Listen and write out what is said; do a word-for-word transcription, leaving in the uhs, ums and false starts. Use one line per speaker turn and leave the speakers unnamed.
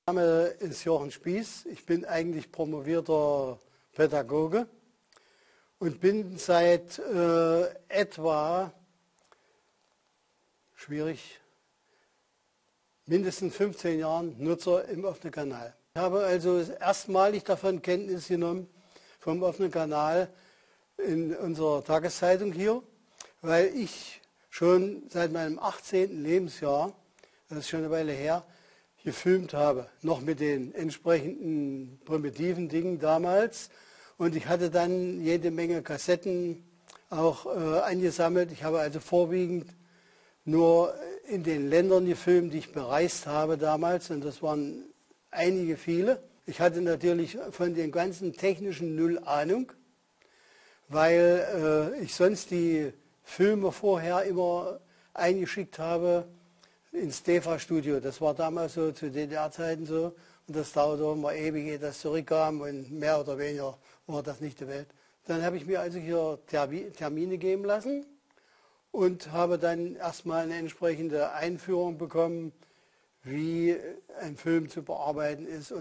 Mein Name ist Jochen Spieß. Ich bin eigentlich promovierter Pädagoge und bin seit äh, etwa, schwierig, mindestens fünfzehn Jahren Nutzer im offenen Kanal. Ich habe also erstmalig davon Kenntnis genommen, vom offenen Kanal in unserer Tageszeitung hier, weil ich schon seit meinem achtzehnten Lebensjahr, das ist schon eine Weile her, gefilmt habe, noch mit den entsprechenden primitiven Dingen damals. Und ich hatte dann jede Menge Kassetten auch äh, angesammelt. Ich habe also vorwiegend nur in den Ländern gefilmt, die ich bereist habe damals. Und das waren einige, viele. Ich hatte natürlich von den ganzen technischen null Ahnung, weil äh, ich sonst die Filme vorher immer eingeschickt habe ins D E F A-Studio. Das war damals so zu D D R-Zeiten so. Und das dauerte immer ewig, ehe das zurückkam. Und mehr oder weniger war das nicht die Welt. Dann habe ich mir also hier Termine geben lassen und habe dann erstmal eine entsprechende Einführung bekommen, wie ein Film zu bearbeiten ist.